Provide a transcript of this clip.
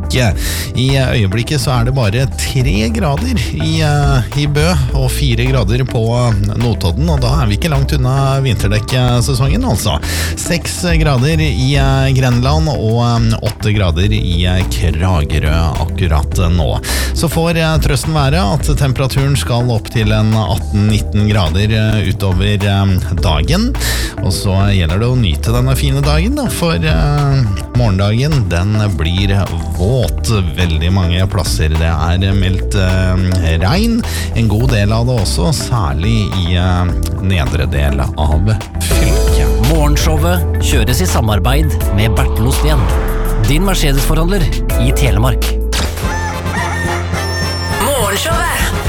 ikke. I øyeblikket så det bare 3 grader i Bø og 4 grader på Notodden, og da vi ikke langt unna vinterdekkesesongen altså. 6 grader i Grenland og 8 grader i Kragerø akkurat nå. Så får trøsten være at temperaturen skal opp til en 18-19 grader utover dagen, og så gjelder det å nyte denne fine dagen da, for morgendagen den blir våt veldig mange plasser. Det meldt regn, en god del av det også, særlig i nedre del av fylket. Morgenshowet kjøres i samarbeid med Bertel Osten, din Mercedes-forhandler i Telemark. Morgenshowet